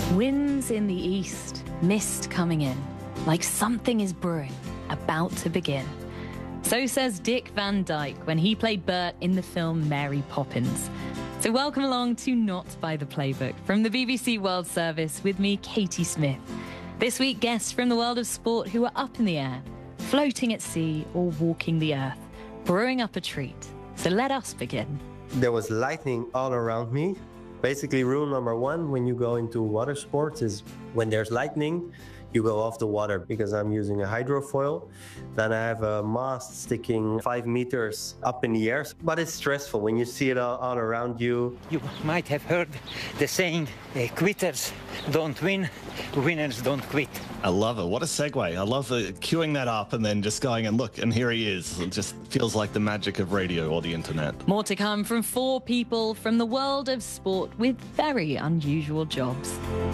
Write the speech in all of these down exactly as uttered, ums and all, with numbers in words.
Winds in the east, mist coming in, like something is brewing, about to begin. So says Dick Van Dyke when he played Bert in the film Mary Poppins. So welcome along to Not by the Playbook from the B B C World Service with me, Katie Smith. This week, guests from the world of sport who are up in the air, floating at sea or walking the earth, brewing up a treat. So let us begin. There was lightning all around me. Basically, rule number one when you go into water sports is when there's lightning, you go off the water because I'm using a hydrofoil. Then I have a mast sticking five meters up in the air. But it's stressful when you see it all, all around you. You might have heard the saying, uh, quitters don't win, winners don't quit. I love it. What a segue. I love the queuing that up and then just going and look, and here he is. It just feels like the magic of radio or the internet. More to come from four people from the world of sport with very unusual jobs.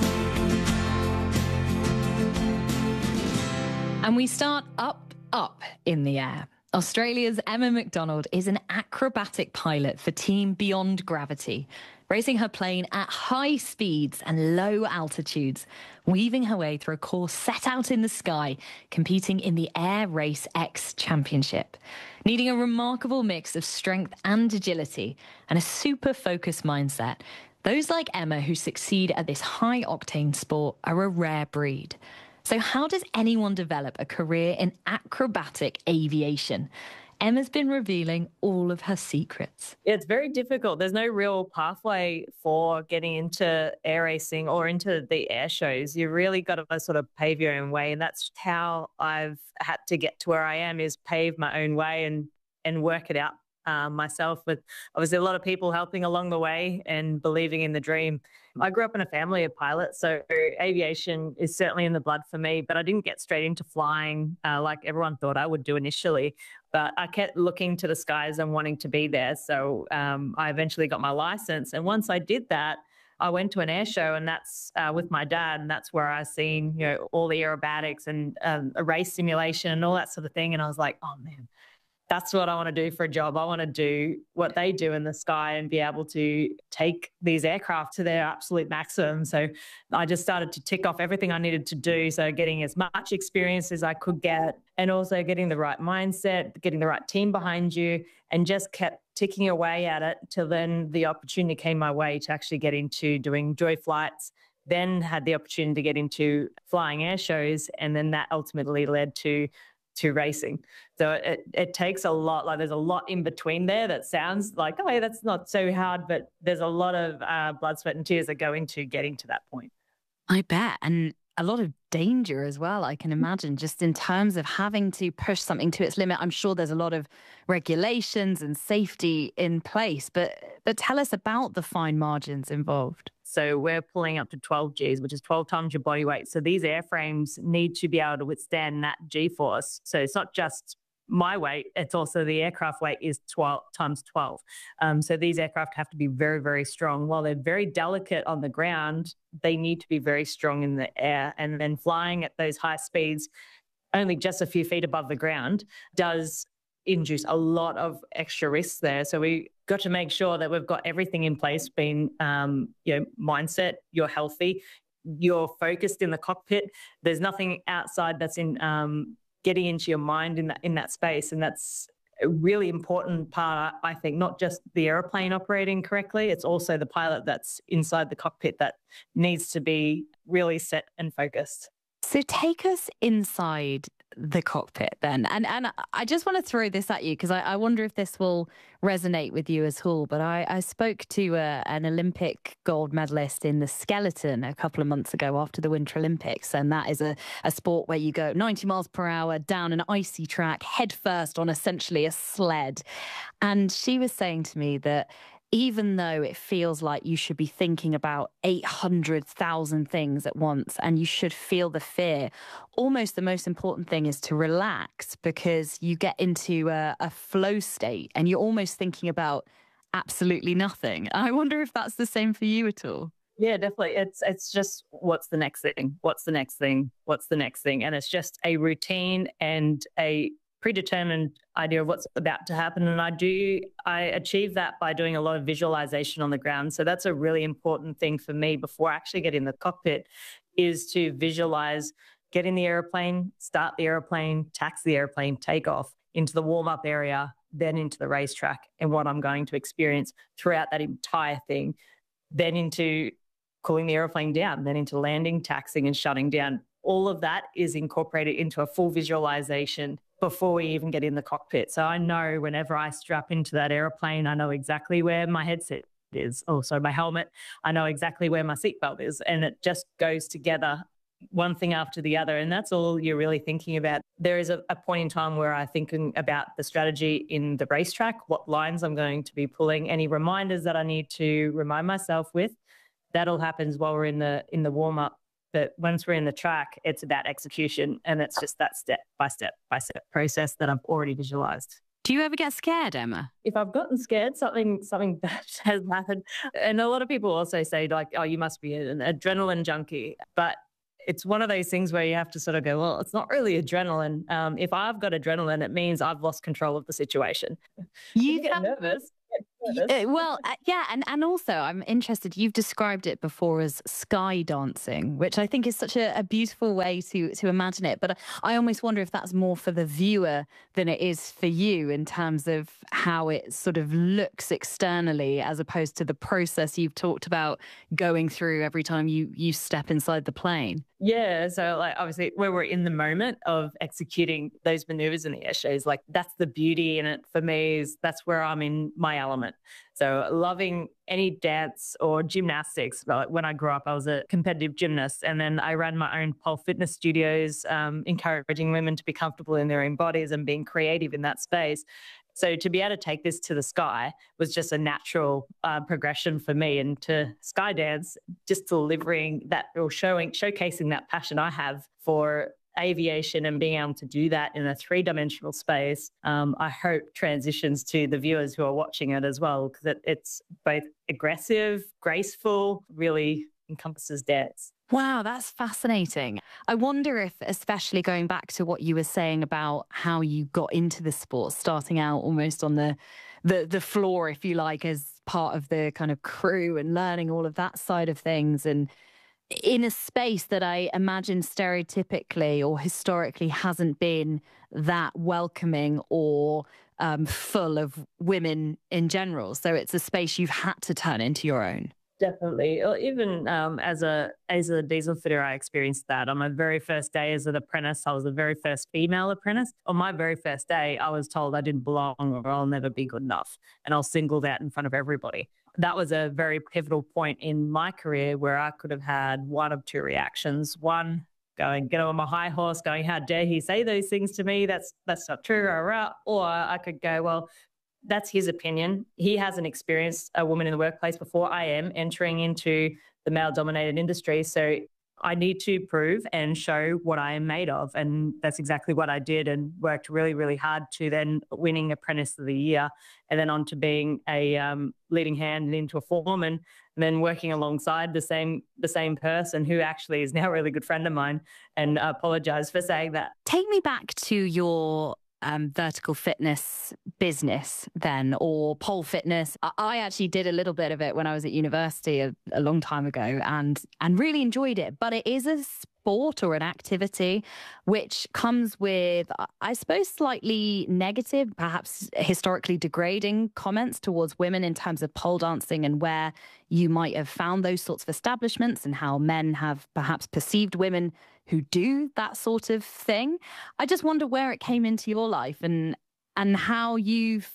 And we start up, up in the air. Australia's Emma McDonald is an acrobatic pilot for Team Beyond Gravity, racing her plane at high speeds and low altitudes, weaving her way through a course set out in the sky, competing in the Air Race X Championship. Needing a remarkable mix of strength and agility and a super focused mindset, those like Emma who succeed at this high-octane sport are a rare breed. So how does anyone develop a career in acrobatic aviation? Emma's been revealing all of her secrets. It's very difficult. There's no real pathway for getting into air racing or into the air shows. You really got to sort of pave your own way. And that's how I've had to get to where I am, is pave my own way and, and work it out um, myself, with obviously a lot of people helping along the way and believing in the dream. I grew up in a family of pilots, so aviation is certainly in the blood for me, but I didn't get straight into flying uh, like everyone thought I would do initially. But I kept looking to the skies and wanting to be there. So um, I eventually got my license. And once I did that, I went to an air show, and that's uh, with my dad. And that's where I seen, you know, all the aerobatics and um, a race simulation and all that sort of thing. And I was like, oh man, that's what I want to do for a job. I want to do what they do in the sky and be able to take these aircraft to their absolute maximum. So I just started to tick off everything I needed to do. So getting as much experience as I could get, and also getting the right mindset, getting the right team behind you, and just kept ticking away at it till then the opportunity came my way to actually get into doing joy flights, then had the opportunity to get into flying air shows, and then that ultimately led to to racing. So it, it takes a lot, like there's a lot in between there that sounds like, oh, yeah, that's not so hard, but there's a lot of uh, blood, sweat and tears that go into getting to that point. I bet. And a lot of danger as well, I can imagine, just in terms of having to push something to its limit. I'm sure there's a lot of regulations and safety in place, but but tell us about the fine margins involved. So we're pulling up to twelve Gs, which is twelve times your body weight. So these airframes need to be able to withstand that G-force. So it's not just my weight, it's also the aircraft weight is twelve times twelve. Um, so these aircraft have to be very, very strong. While they're very delicate on the ground, they need to be very strong in the air. And then flying at those high speeds, only just a few feet above the ground, does induce a lot of extra risks there. So we got to make sure that we've got everything in place, being, um, you know, mindset, you're healthy, you're focused in the cockpit. There's nothing outside that's in um, getting into your mind in that, in that space. And that's a really important part, I think, not just the airplane operating correctly, it's also the pilot that's inside the cockpit that needs to be really set and focused. So take us inside the cockpit then. And and I just want to throw this at you because I, I wonder if this will resonate with you at all. But I, I spoke to a, an Olympic gold medalist in the skeleton a couple of months ago after the Winter Olympics. And that is a, a sport where you go ninety miles per hour down an icy track, head first on essentially a sled. And she was saying to me that even though it feels like you should be thinking about eight hundred thousand things at once and you should feel the fear, almost the most important thing is to relax, because you get into a, a flow state and you're almost thinking about absolutely nothing. I wonder if that's the same for you at all. Yeah, definitely. It's it's just what's the next thing? What's the next thing? What's the next thing? And it's just a routine and a predetermined idea of what's about to happen. And I do, I achieve that by doing a lot of visualization on the ground. So that's a really important thing for me before I actually get in the cockpit, is to visualize, get in the airplane, start the airplane, taxi the airplane, take off into the warm-up area, then into the racetrack, and what I'm going to experience throughout that entire thing, then into cooling the airplane down, then into landing, taxiing and shutting down. All of that is incorporated into a full visualization before we even get in the cockpit. So I know whenever I strap into that airplane, I know exactly where my headset is. Also, my helmet, I know exactly where my seatbelt is. And it just goes together, one thing after the other. And that's all you're really thinking about. There is a, a point in time where I'm thinking about the strategy in the racetrack, what lines I'm going to be pulling, any reminders that I need to remind myself with. That all happens while we're in the in the warm-up. But once we're in the track, it's about execution. And it's just that step by step by step process that I've already visualized. Do you ever get scared, Emma? If I've gotten scared, something something bad has happened. And a lot of people also say, like, oh, you must be an adrenaline junkie. But it's one of those things where you have to sort of go, well, it's not really adrenaline. Um, if I've got adrenaline, it means I've lost control of the situation. You get nervous. Uh, well, uh, yeah, and, and also I'm interested, you've described it before as sky dancing, which I think is such a, a beautiful way to to imagine it. But I almost wonder if that's more for the viewer than it is for you in terms of how it sort of looks externally, as opposed to the process you've talked about going through every time you, you step inside the plane. Yeah, so like obviously where we're in the moment of executing those maneuvers in the air shows, like that's the beauty in it for me, is that's where I'm in my element. So loving any dance or gymnastics. Like when I grew up, I was a competitive gymnast, and then I ran my own pole fitness studios, um, encouraging women to be comfortable in their own bodies and being creative in that space. So to be able to take this to the sky was just a natural uh, progression for me. And to Skydance, just delivering that or showing, showcasing that passion I have for aviation and being able to do that in a three-dimensional space, um, I hope transitions to the viewers who are watching it as well, because it, it's both aggressive, graceful, really encompasses dance. Wow, that's fascinating. I wonder if, especially going back to what you were saying about how you got into the sport, starting out almost on the, the, the floor, if you like, as part of the kind of crew and learning all of that side of things, and in a space that I imagine stereotypically or historically hasn't been that welcoming or um, full of women in general. So it's a space you've had to turn into your own. Definitely. Even um, as a as a diesel fitter, I experienced that. On my very first day as an apprentice, I was the very first female apprentice. On my very first day, I was told I didn't belong or I'll never be good enough. And I was singled out in front of everybody. That was a very pivotal point in my career where I could have had one of two reactions. One, going, get on my high horse, going, how dare he say those things to me? That's that's not true. Or, or I could go, well, that's his opinion. He hasn't experienced a woman in the workplace before I am entering into the male-dominated industry. So I need to prove and show what I am made of. And that's exactly what I did, and worked really, really hard to then winning Apprentice of the Year, and then on to being a um, leading hand and into a foreman, and then working alongside the same the same person who actually is now a really good friend of mine. And I apologise for saying that. Take me back to your Um, vertical fitness business then, or pole fitness. I actually did a little bit of it when I was at university a, a long time ago, and and really enjoyed it. But it is a sport or an activity which comes with, I suppose, slightly negative, perhaps historically degrading comments towards women in terms of pole dancing, and where you might have found those sorts of establishments and how men have perhaps perceived women who do that sort of thing. I just wonder where it came into your life, and and how you've,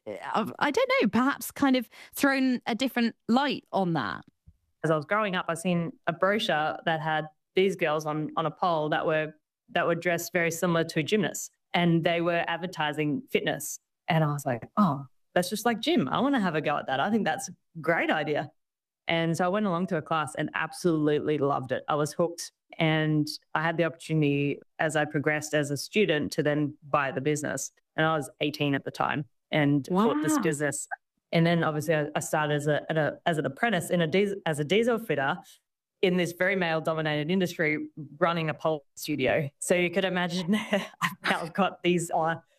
I don't know, perhaps kind of thrown a different light on that. As I was growing up, I seen a brochure that had these girls on on a pole that were that were dressed very similar to gymnasts, and they were advertising fitness. And I was like, oh, that's just like gym. I want to have a go at that. I think that's a great idea. And so I went along to a class and absolutely loved it. I was hooked. And I had the opportunity, as I progressed as a student, to then buy the business. And I was eighteen at the time, and wow. bought this business. And then obviously I started as a, at a as an apprentice in a diesel, as a diesel fitter in this very male-dominated industry, running a pole studio. So you could imagine I've now got these uh,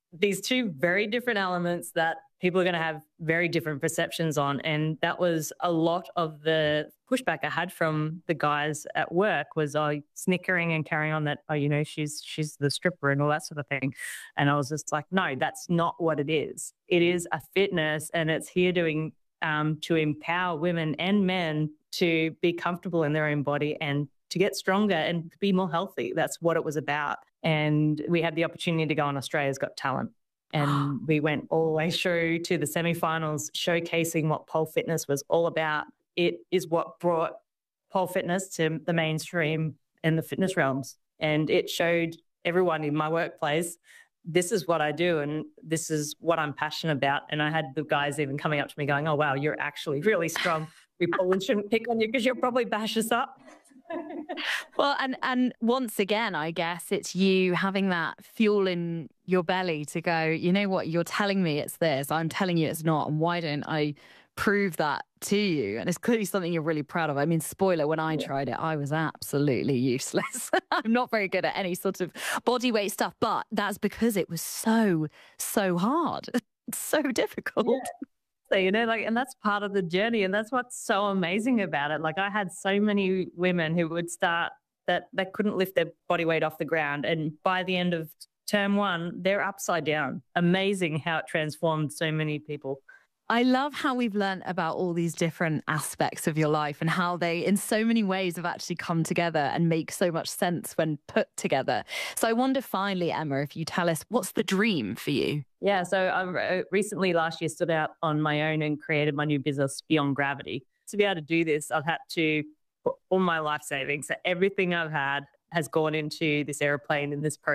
these two very different elements that people are going to have very different perceptions on. And that was a lot of the pushback I had from the guys at work was oh, snickering and carrying on that, oh, you know, she's she's the stripper and all that sort of thing. And I was just like, no, that's not what it is. It is a fitness, and it's here doing um, to empower women and men to be comfortable in their own body and to get stronger and to be more healthy. That's what it was about. And we had the opportunity to go on Australia's Got Talent. And we went all the way through to the semi-finals, showcasing what pole fitness was all about. It is what brought pole fitness to the mainstream in the fitness realms. And it showed everyone in my workplace, this is what I do and this is what I'm passionate about. And I had the guys even coming up to me going, oh, wow, you're actually really strong. We probably shouldn't pick on you because you'll probably bash us up. Well, and and once again, I guess it's you having that fuel in your belly to go, you know what, you're telling me it's this, I'm telling you it's not, and why don't I prove that to you? And it's clearly something you're really proud of. I mean, spoiler, when I tried it, I was absolutely useless. I'm not very good at any sort of body weight stuff, but that's because it was so, so hard. It's so difficult. Yeah. So, you know, like, and that's part of the journey. And that's what's so amazing about it. Like, I had so many women who would start that they couldn't lift their body weight off the ground. And by the end of term one, they're upside down. Amazing how it transformed so many people. I love how we've learned about all these different aspects of your life and how they, in so many ways, have actually come together and make so much sense when put together. So I wonder finally, Emma, if you tell us, what's the dream for you? Yeah, so I recently last year stood out on my own and created my new business, Beyond Gravity. To be able to do this, I've had to put all my life savings, so everything I've had has gone into this airplane in this program.